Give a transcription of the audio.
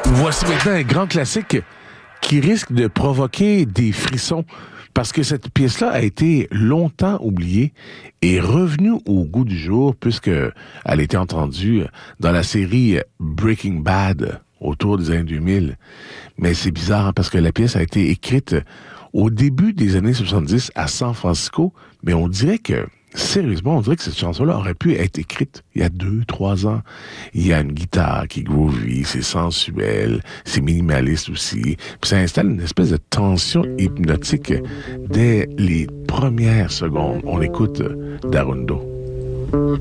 Voici maintenant un grand classique qui risque de provoquer des frissons parce que cette pièce-là a été longtemps oubliée et revenue au goût du jour puisqu'elle a été entendue dans la série Breaking Bad autour des années 2000. Mais c'est bizarre parce que la pièce a été écrite au début des années 70 à San Francisco, mais on dirait que sérieusement, on dirait que cette chanson-là aurait pu être écrite il y a 2-3 ans. Il y a une guitare qui est groovy, c'est sensuel, c'est minimaliste aussi. Puis ça installe une espèce de tension hypnotique dès les premières secondes. On écoute Darundo.